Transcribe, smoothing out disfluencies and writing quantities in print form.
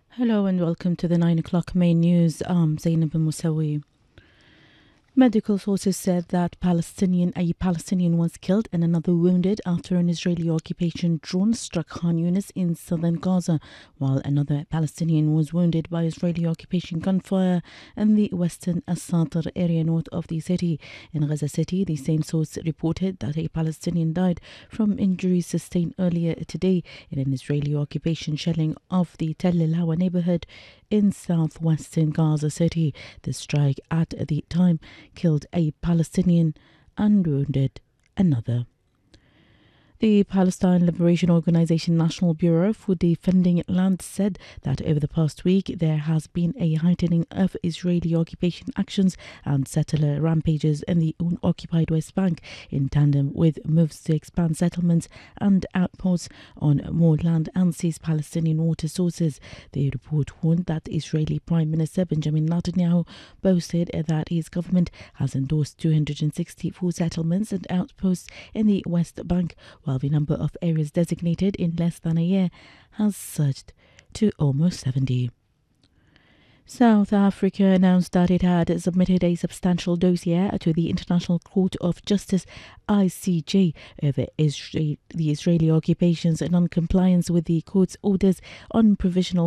Hello and welcome to the 9 o'clock main news. I'm Zainab Musawi. Medical sources said that a Palestinian was killed and another wounded after an Israeli occupation drone struck Khan Yunis in southern Gaza, while another Palestinian was wounded by Israeli occupation gunfire in the western As-Satr area north of the city. In Gaza City, the same source reported that a Palestinian died from injuries sustained earlier today in an Israeli occupation shelling of the Tel El Hawa neighborhood in southwestern Gaza City. The strike at the time killed a Palestinian and wounded another. The Palestine Liberation Organization National Bureau for Defending Land said that over the past week there has been a heightening of Israeli occupation actions and settler rampages in the occupied West Bank in tandem with moves to expand settlements and outposts on more land and seize Palestinian water sources. The report warned that Israeli Prime Minister Benjamin Netanyahu boasted that his government has endorsed 264 settlements and outposts in the West Bank, while the number of areas designated in less than a year has surged to almost 70. South Africa announced that it had submitted a substantial dossier to the International Court of Justice (ICJ) over the Israeli occupation's non-compliance with the court's orders on provisional